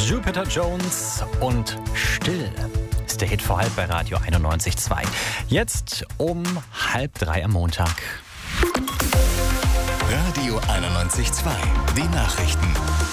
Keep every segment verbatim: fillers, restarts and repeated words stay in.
Jupiter Jones und Still ist der Hit vor halb bei Radio einundneunzig Komma zwei. Jetzt um halb drei am Montag. Radio einundneunzig Komma zwei, die Nachrichten.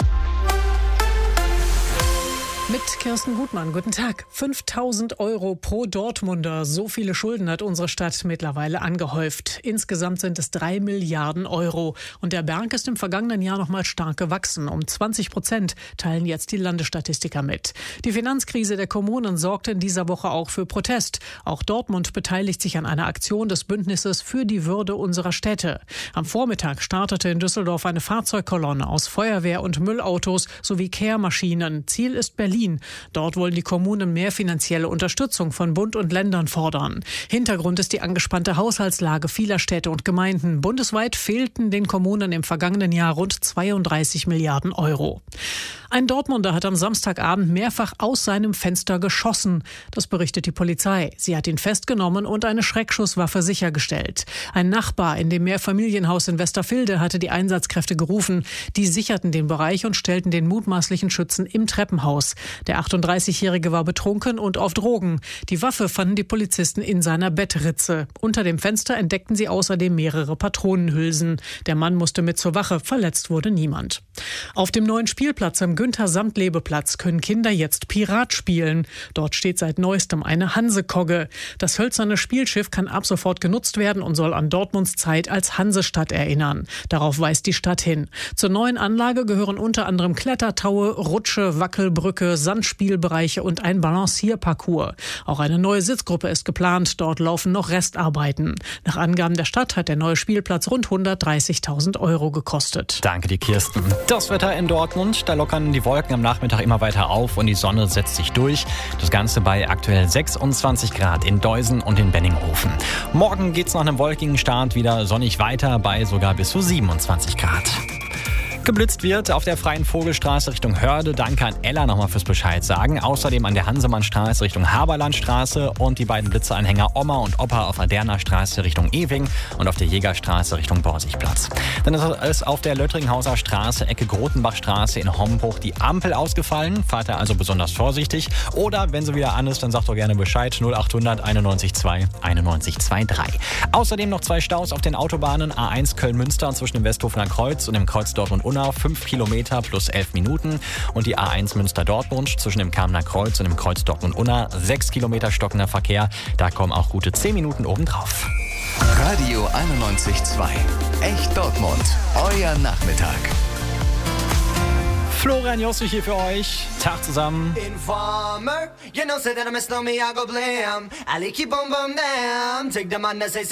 Mit Kirsten Gutmann, guten Tag. fünftausend Euro pro Dortmunder. So viele Schulden hat unsere Stadt mittlerweile angehäuft. Insgesamt sind es drei Milliarden Euro. Und der Berg ist im vergangenen Jahr noch mal stark gewachsen. Um zwanzig Prozent teilen jetzt die Landesstatistiker mit. Die Finanzkrise der Kommunen sorgte in dieser Woche auch für Protest. Auch Dortmund beteiligt sich an einer Aktion des Bündnisses für die Würde unserer Städte. Am Vormittag startete in Düsseldorf eine Fahrzeugkolonne aus Feuerwehr- und Müllautos sowie Kehrmaschinen. Ziel ist Berlin. Dort wollen die Kommunen mehr finanzielle Unterstützung von Bund und Ländern fordern. Hintergrund ist die angespannte Haushaltslage vieler Städte und Gemeinden. Bundesweit fehlten den Kommunen im vergangenen Jahr rund zweiunddreißig Milliarden Euro. Ein Dortmunder hat am Samstagabend mehrfach aus seinem Fenster geschossen. Das berichtet die Polizei. Sie hat ihn festgenommen und eine Schreckschusswaffe sichergestellt. Ein Nachbar in dem Mehrfamilienhaus in Westerfilde hatte die Einsatzkräfte gerufen. Die sicherten den Bereich und stellten den mutmaßlichen Schützen im Treppenhaus. Der achtunddreißigjährige war betrunken und auf Drogen. Die Waffe fanden die Polizisten in seiner Bettritze. Unter dem Fenster entdeckten sie außerdem mehrere Patronenhülsen. Der Mann musste mit zur Wache. Verletzt wurde niemand. Auf dem neuen Spielplatz am Günther-Samtlebe-Platz können Kinder jetzt Pirat spielen. Dort steht seit neuestem eine Hansekogge. Das hölzerne Spielschiff kann ab sofort genutzt werden und soll an Dortmunds Zeit als Hansestadt erinnern. Darauf weist die Stadt hin. Zur neuen Anlage gehören unter anderem Klettertaue, Rutsche, Wackelbrücke, Sandspielbereiche und ein Balancierparcours. Auch eine neue Sitzgruppe ist geplant. Dort laufen noch Restarbeiten. Nach Angaben der Stadt hat der neue Spielplatz rund hundertdreißigtausend Euro gekostet. Danke dir, Kirsten. Das Wetter in Dortmund, da lockern die Wolken am Nachmittag immer weiter auf und die Sonne setzt sich durch. Das Ganze bei aktuell sechsundzwanzig Grad in Deusen und in Benninghofen. Morgen geht's nach einem wolkigen Start wieder sonnig weiter bei sogar bis zu siebenundzwanzig Grad. Geblitzt wird auf der Freien Vogelstraße Richtung Hörde. Danke an Ella nochmal fürs Bescheid sagen. Außerdem an der Hansemannstraße Richtung Haberlandstraße und die beiden Blitzeanhänger Oma und Opa auf Aderner Straße Richtung Ewing und auf der Jägerstraße Richtung Borsigplatz. Dann ist auf der Löttringhauser Straße Ecke Grotenbachstraße in Hombruch die Ampel ausgefallen. Fahrt da also besonders vorsichtig. Oder wenn sie wieder an ist, dann sagt doch gerne Bescheid. null achthundert einundneunzig zwei einundneunzig zweiundzwanzig. Außerdem noch zwei Staus auf den Autobahnen A eins Köln-Münster zwischen dem Westhofener Kreuz und dem Kreuz Dortmund-Unna. fünf Kilometer plus elf Minuten. Und die A eins Münster-Dortmund zwischen dem Kamener Kreuz und dem Kreuz Dortmund-Unna. sechs Kilometer stockender Verkehr. Da kommen auch gute zehn Minuten obendrauf. Radio einundneunzig Komma zwei. Echt Dortmund. Euer Nachmittag. Florian Jossich hier für euch. Tag zusammen. Informer, you know, say that I'm a snowman, I go blam. I like you, boom, boom, damn. Take the man that says